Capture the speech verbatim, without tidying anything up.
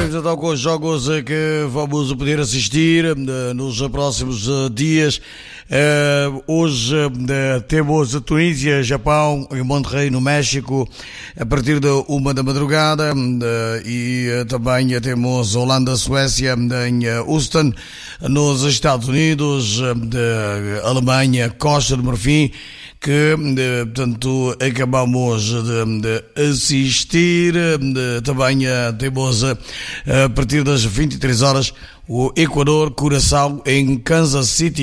Seguimos então com os jogos que vamos poder assistir nos próximos dias. Hoje temos a Tunísia, Japão e Monterrey no México a partir de uma da madrugada, e também temos Holanda, Suécia em Houston, nos Estados Unidos, Alemanha, Costa do Marfim, que, portanto, acabamos de, de assistir. Também temos, a partir das vinte e três horas, o Equador, Curaçao em Kansas City.